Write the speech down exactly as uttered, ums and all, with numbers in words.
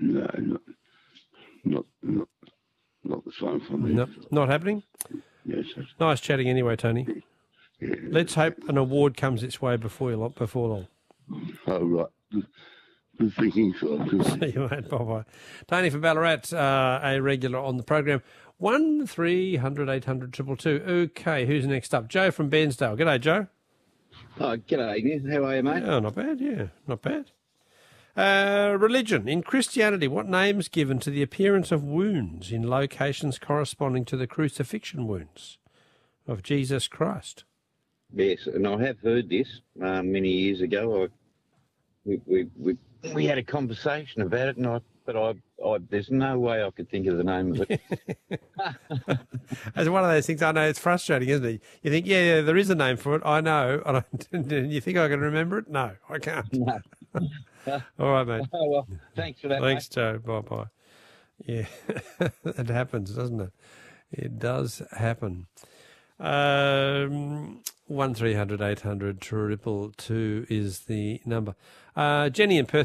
No, not, not, not, not this one for me. No, not happening? Yes, sir. Nice chatting anyway, Tony. Yeah. Let's hope an award comes its way before you, before long. Oh, right. Good thinking, so. See you, mate. Bye-bye. Tony from Ballarat, uh, a regular on the program. One three hundred eight hundred two two two. Okay, who's next up? Joe from Bairnsdale. G'day, Joe. Oh, g'day, Nick. How are you, mate? Oh, not bad, yeah. Not bad. Uh, religion. In Christianity, what name's given to the appearance of wounds in locations corresponding to the crucifixion wounds of Jesus Christ? Yes, and I have heard this uh, many years ago. I, we, we we we had a conversation about it, and I, but I, I there's no way I could think of the name of it. It's one of those things. I know it's frustrating, isn't it? You think, yeah, yeah, there is a name for it. I know. And I, you think I can remember it? No, I can't. No. All right, mate. Oh, well, thanks for that. Thanks, mate. Joe. Bye bye. Yeah, it happens, doesn't it? It does happen. Um, one three hundred eight hundred triple two is the number. Uh, Jenny in Perth.